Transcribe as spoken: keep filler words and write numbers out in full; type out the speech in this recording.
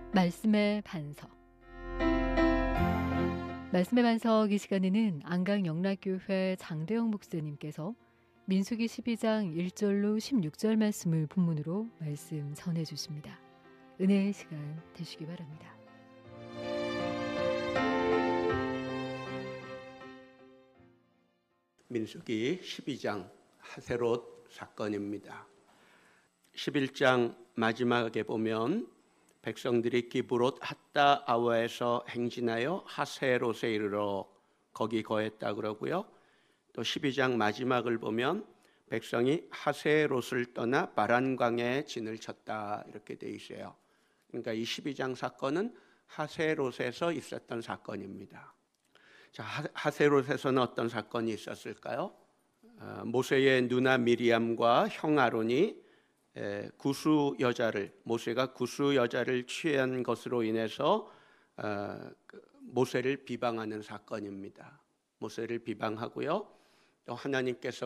말씀의 반석. 말씀의 반석 이 시간에는 안강영락교회 장대영 목사님께서 민수기 십이 장 일 절로 십육 절 말씀을 본문으로 말씀 전해 주십니다. 은혜의 시간 되시기 바랍니다. 민수기 십이 장 하세롯 사건입니다. 십일 장 마지막에 보면 백성들이 기브롯 핫다 아워에서 행진하여 하세롯에 이르러 거기 거했다 그러고요. 또 십이 장 마지막을 보면 백성이 하세롯을 떠나 바란강에 진을 쳤다 이렇게 돼 있어요. 그러니까 이 십이 장 사건은 하세롯에서 있었던 사건입니다. 자, 하세롯에서는 어떤 사건이 있었을까요? 어, 모세의 누나 미리암과 형 아론이 에, 구수 여자를 모세가 구수 여자를 취한 것으로 인해서 어, 그 모세를 비방하는 사건입니다. 모세를 비방하고요. 또 하나님께서